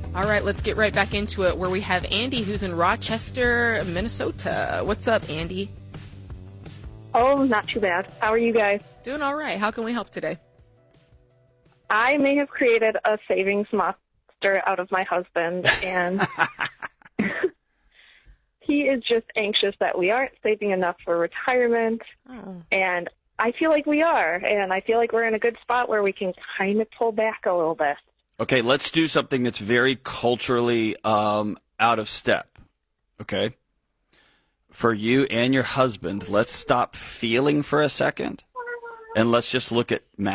All right, let's get right back into it, where we have Andy, who's in Rochester, Minnesota. What's up, Andy? Oh, not too bad. How are you guys? Doing all right. How can we help today? I may have created a savings monster out of my husband, and he is just anxious that we aren't saving enough for retirement, and I feel like we are, and I feel like we're in a good spot where we can kind of pull back a little bit. Okay, let's do something that's very culturally out of step, okay? For you and your husband, let's stop feeling for a second, and let's just look at math.